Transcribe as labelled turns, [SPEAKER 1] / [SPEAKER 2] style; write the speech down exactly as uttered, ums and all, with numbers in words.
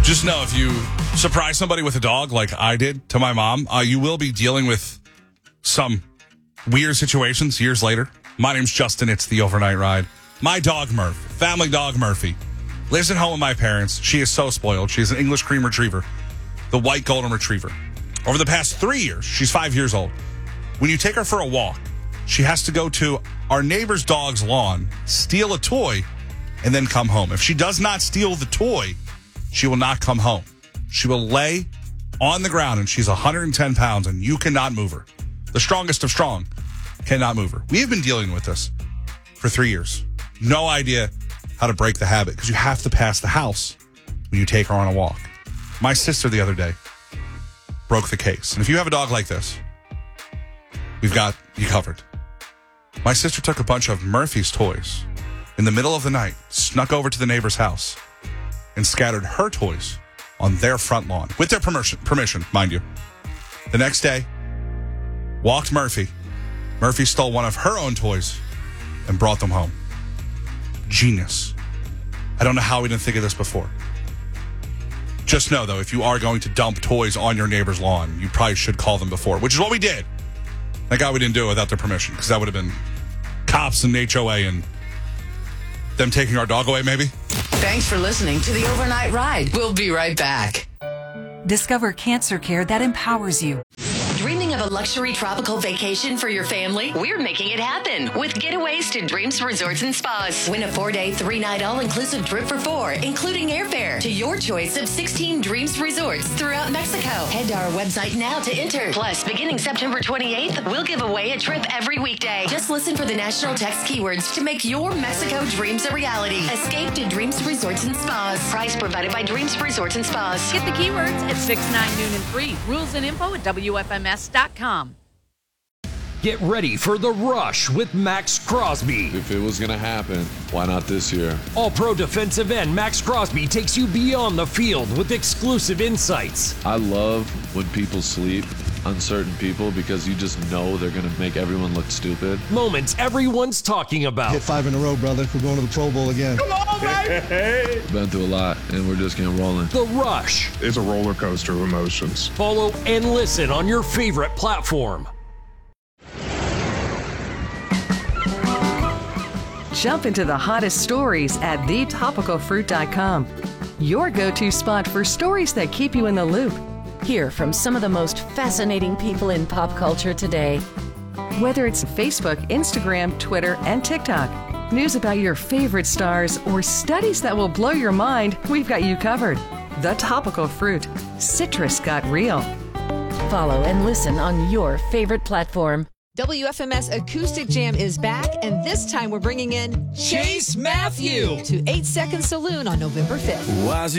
[SPEAKER 1] Just know if you surprise somebody with a dog like I did to my mom, uh, you will be dealing with some weird situations years later. My name's Justin. It's the Overnight Ride. My dog, Murph, family dog Murphy, lives at home with my parents. She is so spoiled. She is an English cream retriever, the white golden retriever. Over the past three years, she's five years old. When you take her for a walk, she has to go to our neighbor's dog's lawn, steal a toy, and then come home. If she does not steal the toy, she will not come home. She will lay on the ground, and she's one hundred ten pounds, and you cannot move her. The strongest of strong cannot move her. We have been dealing with this for three years. No idea how to break the habit because you have to pass the house when you take her on a walk. My sister the other day broke the case. And if you have a dog like this, we've got you covered. My sister took a bunch of Murphy's toys in the middle of the night, snuck over to the neighbor's house, and scattered her toys on their front lawn with their permission, permission, mind you. The next day, walked Murphy. Murphy stole one of her own toys and brought them home. Genius. I don't know how we didn't think of this before. Just know, though, if you are going to dump toys on your neighbor's lawn, you probably should call them before, which is what we did. Thank God we didn't do it without their permission, because that would have been cops and H O A and them taking our dog away, maybe.
[SPEAKER 2] Thanks for listening to the Overnight Ride. We'll be right back.
[SPEAKER 3] Discover cancer care that empowers you.
[SPEAKER 4] Dreaming of a luxury tropical vacation for your family? We're making it happen with Getaways to Dreams Resorts and Spas. Win a four-day, three-night all-inclusive trip for four, including airfare, to your choice of sixteen Dreams Resorts throughout Mexico. Head to our website now to enter. Plus, beginning September twenty-eighth, we'll give away a trip every weekday. Just listen for the national text keywords to make your Mexico dreams a reality. Escape to Dreams Resorts and Spas. Price provided by Dreams Resorts and Spas.
[SPEAKER 5] Get the keywords at six, nine, noon, and three. Rules and info at W F M S dot com.
[SPEAKER 6] Get ready for The Rush with Max Crosby.
[SPEAKER 7] If it was going to happen, why not this year?
[SPEAKER 6] All-pro defensive end Max Crosby takes you beyond the field with exclusive insights.
[SPEAKER 7] I love when people sleep on certain people because you just know they're going to make everyone look stupid.
[SPEAKER 6] Moments everyone's talking about.
[SPEAKER 8] Hit five in a row, brother. We're going to the Pro Bowl again.
[SPEAKER 6] Come on, baby!
[SPEAKER 7] Been through a lot, and we're just getting rolling.
[SPEAKER 6] The Rush.
[SPEAKER 9] It's a roller coaster of emotions.
[SPEAKER 6] Follow and listen on your favorite platform.
[SPEAKER 3] Jump into the hottest stories at the topical fruit dot com. Your go-to spot for stories that keep you in the loop.
[SPEAKER 10] Hear from some of the most fascinating people in pop culture today.
[SPEAKER 3] Whether it's Facebook, Instagram, Twitter, and TikTok, news about your favorite stars, or studies that will blow your mind, we've got you covered. The Topical Fruit. Citrus got real.
[SPEAKER 10] Follow and listen on your favorite platform.
[SPEAKER 11] W F M S Acoustic Jam is back, and this time we're bringing in
[SPEAKER 6] Chase Matthew
[SPEAKER 11] to eight second Saloon on November fifth.